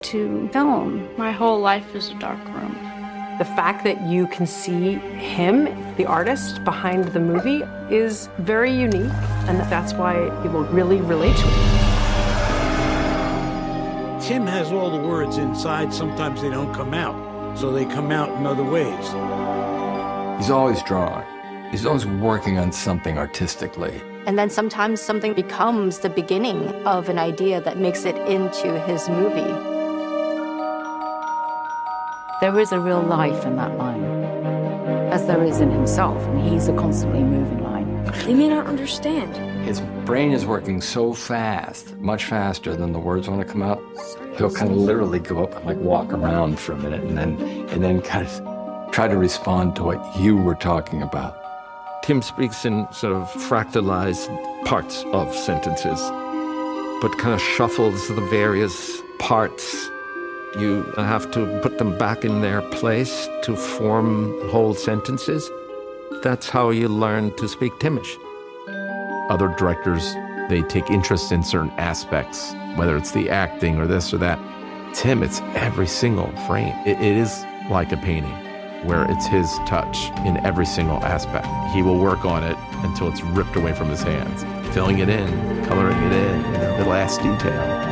to film. My whole life is a dark room. The fact that you can see him, the artist behind the movie, is very unique, and that's why people really relate to it. Tim has all the words inside. Sometimes they don't come out, so they come out in other ways. He's always drawing. He's always working on something artistically. And then sometimes something becomes the beginning of an idea that makes it into his movie. There is a real life in that line, as there is in himself, and he's a constantly moving line. They may not understand. His brain is working so fast, much faster than the words want to come out. He'll kind of literally go up and like walk around for a minute and then kind of try to respond to what you were talking about. Tim speaks in sort of fractalized parts of sentences, but kind of shuffles the various parts. You have to put them back in their place to form whole sentences. That's how you learn to speak Timish. Other directors, they take interest in certain aspects, whether it's the acting or this or that. Tim, it's every single frame. It is like a painting, where it's his touch in every single aspect. He will work on it until it's ripped away from his hands, filling it in, coloring it in, the last detail.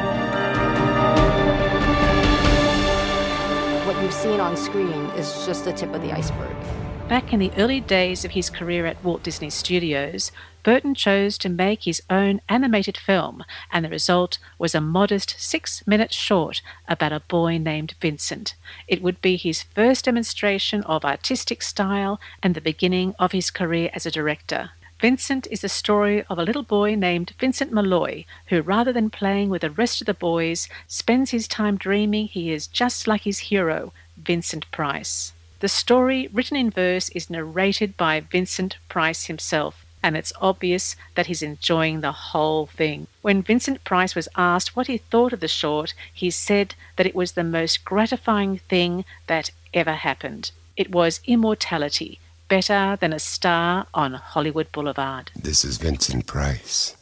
What you've seen on screen is just the tip of the iceberg. Back in the early days of his career at Walt Disney Studios, Burton chose to make his own animated film, and the result was a modest 6-minute short about a boy named Vincent. It would be his first demonstration of artistic style and the beginning of his career as a director. Vincent is the story of a little boy named Vincent Malloy, who rather than playing with the rest of the boys, spends his time dreaming he is just like his hero, Vincent Price. The story, written in verse, is narrated by Vincent Price himself, and it's obvious that he's enjoying the whole thing. When Vincent Price was asked what he thought of the short, he said that it was the most gratifying thing that ever happened. It was immortality, better than a star on Hollywood Boulevard. This is Vincent Price.